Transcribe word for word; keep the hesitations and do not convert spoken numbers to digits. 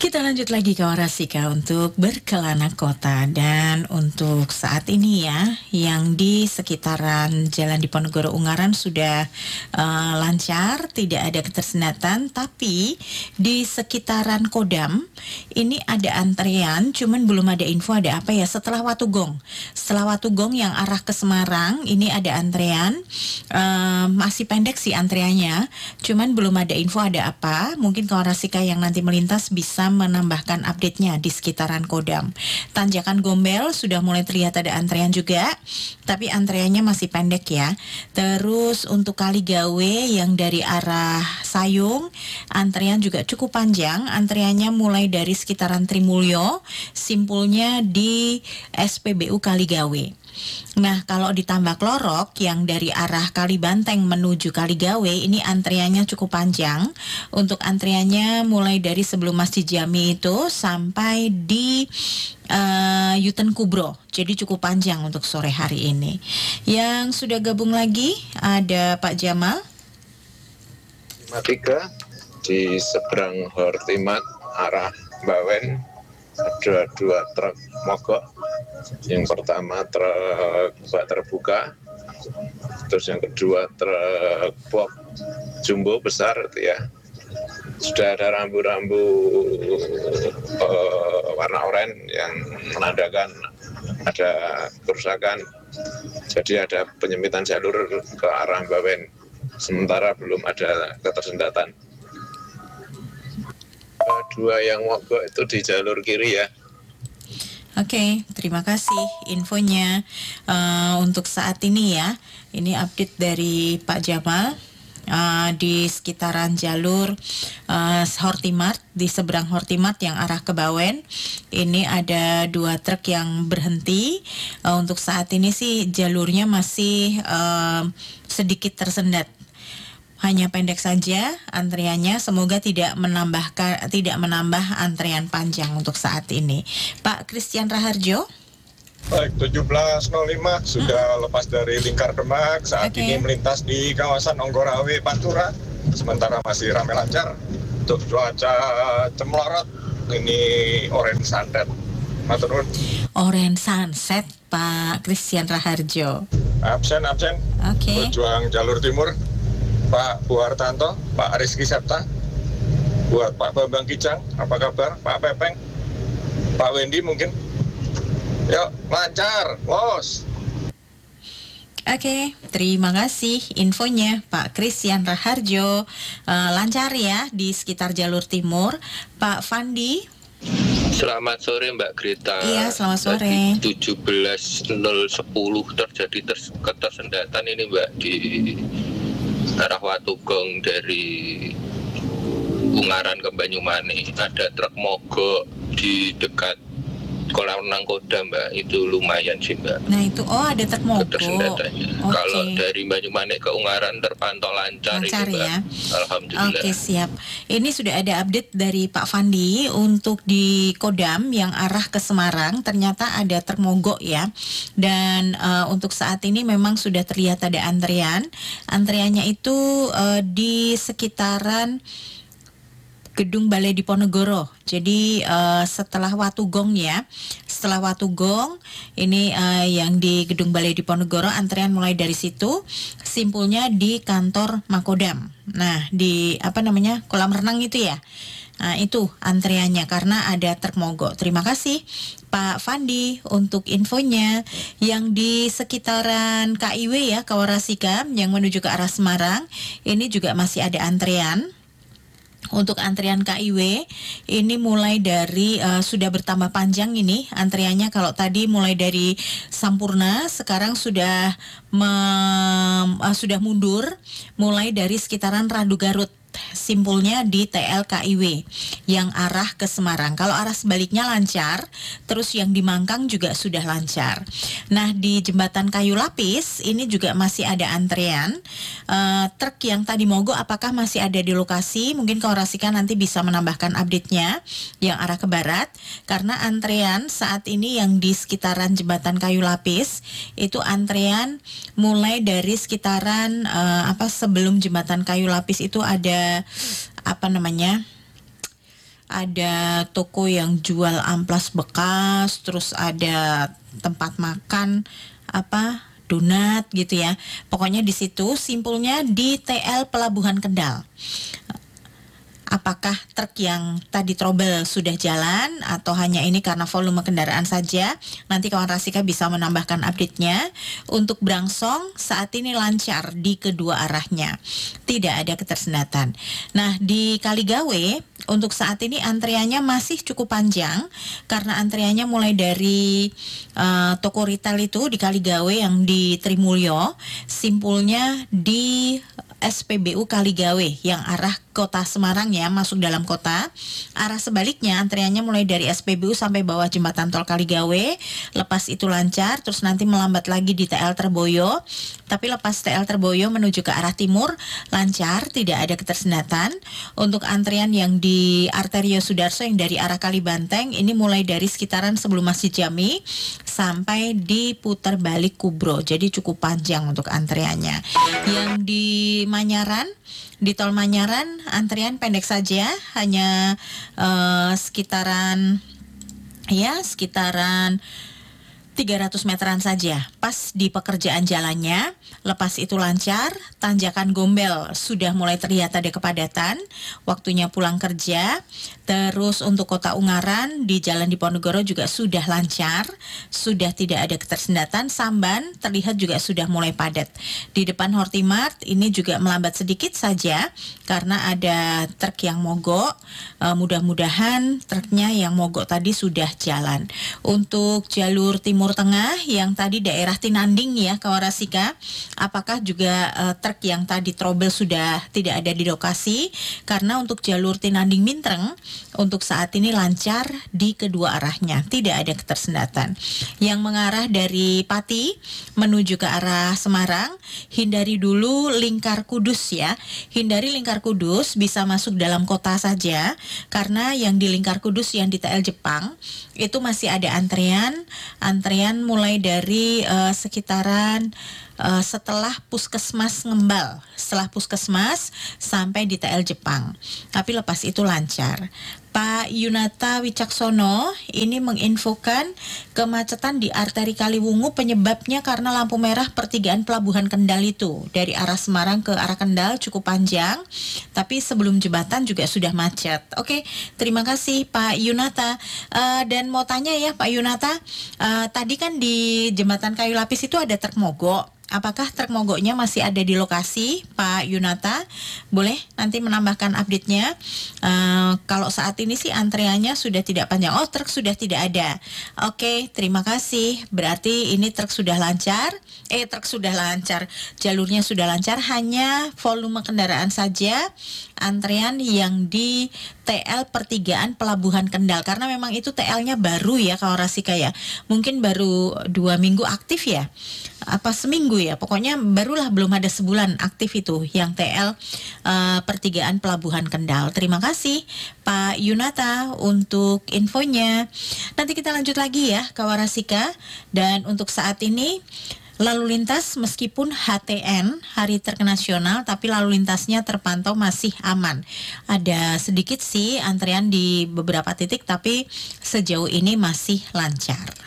Kita lanjut lagi ke Warasika untuk berkelana kota, dan untuk saat ini ya, yang di sekitaran Jalan Diponegoro Ungaran sudah uh, lancar, tidak ada ketersendatan, tapi di sekitaran Kodam ini ada antrean, cuman belum ada info ada apa ya. Setelah Watugong, setelah Watugong yang arah ke Semarang ini ada antrean, uh, masih pendek sih antreannya, cuman belum ada info ada apa. Mungkin ke Warasika yang nanti melintas bisa menambahkan update-nya di sekitaran Kodam. Tanjakan Gombel sudah mulai terlihat ada antrean juga, tapi antreannya masih pendek ya. Terus untuk Kaligawe yang dari arah Sayung, antrean juga cukup panjang. Antreannya mulai dari sekitaran Trimulyo, simpulnya di S P B U Kaligawe. Nah, kalau ditambah Klorok yang dari arah Kalibanteng menuju Kaligawe, ini antreannya cukup panjang. Untuk antreannya mulai dari sebelum Masjid Jami itu sampai di uh, Yuten Kubro. Jadi cukup panjang untuk sore hari ini. Yang sudah gabung lagi ada Pak Jamal. lima tiga di seberang Hortimat arah Bawen ada dua truk mogok. Yang pertama truk bak terbuka, terus yang kedua truk box jumbo besar itu ya. Sudah ada rambu-rambu uh, warna oranye yang menandakan ada kerusakan. Jadi ada penyempitan jalur ke arah Bawen. Sementara belum ada ketersendatan. Dua yang mogok itu di jalur kiri ya. Oke, okay, terima kasih infonya uh, untuk saat ini ya. Ini update dari Pak Jamal uh, di sekitaran jalur uh, Hortimart, di seberang Hortimart yang arah ke Bawen. Ini ada dua truk yang berhenti. Uh, untuk saat ini sih jalurnya masih uh, sedikit tersendat. Hanya pendek saja antriannya, semoga tidak menambahkan tidak menambah antrean panjang untuk saat ini. Pak Christian Raharjo. Baik, tujuh belas nol lima sudah hmm. lepas dari Lingkar Demak, saat okay. ini melintas di kawasan Onggorawe Pantura, sementara masih ramai lancar. Untuk cuaca cemlorot, ini orange sunset. Matur nuwun. Orange sunset, Pak Christian Raharjo. Absen, absen. Oke. Okay. Berjuang jalur timur. Pak Bu Hartanto, Pak Rizky Septa, buat Pak Bambang Kijang, apa kabar? Pak Pepeng, Pak Wendy mungkin. Yuk, lancar, los. Oke, okay, terima kasih infonya Pak Christian Raharjo. Uh, lancar ya di sekitar jalur timur. Pak Fandi. Selamat sore Mbak Greta. Iya, selamat sore. tujuh belas nol sepuluh terjadi ter- ketersendatan ini Mbak di arah Watugong dari Ungaran ke Banyumane. Ada truk mogok di dekat kolam renang Kodam Mbak, itu lumayan sih Mbak. Nah itu, oh ada truk mogok. Ketersendatannya. Okay. Kalau dari Banyumane ke Ungaran terpantau lancar, lancar ini Mbak. Ya. Alhamdulillah. Oke, siap. Ini sudah ada update dari Pak Fandi untuk di Kodam yang arah ke Semarang, ternyata ada truk mogok ya. Dan uh, untuk saat ini memang sudah terlihat ada antrean. Antreannya itu uh, di sekitaran Gedung Balai Diponegoro. Jadi uh, setelah Watugong ya, setelah Watugong ini uh, yang di Gedung Balai Diponegoro, antrean mulai dari situ, simpulnya di kantor Makodam. Nah di apa namanya kolam renang itu ya. Nah itu antreannya karena ada truk mogok. Terima kasih Pak Fandi untuk infonya. Yang di sekitaran K I W ya, Kawarasika yang menuju ke arah Semarang, ini juga masih ada antrean. Untuk antrian K I W ini mulai dari uh, sudah bertambah panjang ini antriannya. Kalau tadi mulai dari Sampurna, sekarang sudah mem, uh, sudah mundur mulai dari sekitaran Radu Garut. Simpulnya di T L K I W yang arah ke Semarang. Kalau arah sebaliknya lancar, terus yang di Mangkang juga sudah lancar. Nah di Jembatan Kayu Lapis ini juga masih ada antrean. Uh, truk yang tadi mogok apakah masih ada di lokasi? Mungkin Kawarasika nanti bisa menambahkan update-nya yang arah ke barat. Karena antrean saat ini yang di sekitaran Jembatan Kayu Lapis itu antrean mulai dari sekitaran uh, apa sebelum Jembatan Kayu Lapis itu ada apa namanya ada toko yang jual amplas bekas, terus ada tempat makan apa donat gitu ya. Pokoknya di situ simpulnya di T L Pelabuhan Kendal. Apakah truk yang tadi trouble sudah jalan atau hanya ini karena volume kendaraan saja? Nanti kawan Rasika bisa menambahkan update-nya. Untuk Brangsong saat ini lancar di kedua arahnya, tidak ada ketersendatan. Nah, di Kaligawe untuk saat ini antriannya masih cukup panjang karena antriannya mulai dari uh, toko retail itu di Kaligawe yang di Trimulyo, simpulnya di S P B U Kaligawe yang arah kota Semarang ya, masuk dalam kota. Arah sebaliknya antriannya mulai dari S P B U sampai bawah jembatan tol Kaligawe. Lepas itu lancar, terus nanti melambat lagi di T L Terboyo. Tapi lepas T L Terboyo menuju ke arah timur lancar, tidak ada ketersendatan. Untuk antrian yang di Arterio Sudarso yang dari arah Kalibanteng ini mulai dari sekitaran sebelum Masjid Jami sampai di putar balik Kubro. Jadi cukup panjang untuk antriannya. Yang di Manyaran, di tol Manyaran antrian pendek saja, hanya uh, sekitaran ya sekitaran tiga ratus meteran saja, pas di pekerjaan jalannya. Lepas itu lancar, tanjakan Gombel sudah mulai terlihat ada kepadatan, waktunya pulang kerja. Terus untuk kota Ungaran di Jalan Diponegoro juga sudah lancar, sudah tidak ada ketersendatan. Samban terlihat juga sudah mulai padat. Di depan Hortimart ini juga melambat sedikit saja karena ada truk yang mogok. E, mudah-mudahan truknya yang mogok tadi sudah jalan. Untuk jalur timur Tengah yang tadi daerah Tinanding ya kawan Rasika, apakah juga uh, truk yang tadi trouble sudah tidak ada di lokasi? Karena untuk jalur Tinanding Mintreng untuk saat ini lancar di kedua arahnya, tidak ada ketersendatan. Yang mengarah dari Pati menuju ke arah Semarang, hindari dulu Lingkar Kudus ya. Hindari Lingkar Kudus, bisa masuk dalam kota saja karena yang di Lingkar Kudus yang di T L Jepang itu masih ada antrean antrean mulai dari uh, sekitaran uh, setelah Puskesmas Ngembal, setelah Puskesmas sampai di T L Jepang. Tapi lepas itu lancar. Pak Yunata Wicaksono ini menginfokan kemacetan di arteri Kaliwungu penyebabnya karena lampu merah pertigaan Pelabuhan Kendal itu. Dari arah Semarang ke arah Kendal cukup panjang, tapi sebelum jembatan juga sudah macet. Oke, terima kasih Pak Yunata. Uh, dan mau tanya ya Pak Yunata, uh, tadi kan di jembatan Kayu Lapis itu ada truk mogok. Apakah truk mogoknya masih ada di lokasi, Pak Yunata? Boleh nanti menambahkan update-nya. Uh, kalau saat ini sih antreannya sudah tidak panjang. Oh, truk sudah tidak ada. Oke, terima kasih. Berarti ini truk sudah lancar. Eh, truk sudah lancar. Jalurnya sudah lancar. Hanya volume kendaraan saja. Antrean yang di T L Pertigaan Pelabuhan Kendal. Karena memang itu T L-nya baru ya, kawan Rasika ya. Mungkin baru dua minggu aktif ya. Apa seminggu ya, pokoknya barulah, belum ada sebulan aktif itu yang T L uh, Pertigaan Pelabuhan Kendal. Terima kasih Pak Yunata untuk infonya. Nanti kita lanjut lagi ya kawan Rasika. Dan untuk saat ini lalu lintas meskipun H T N Hari Truk Nasional, tapi lalu lintasnya terpantau masih aman. Ada sedikit sih antrean di beberapa titik, tapi sejauh ini masih lancar.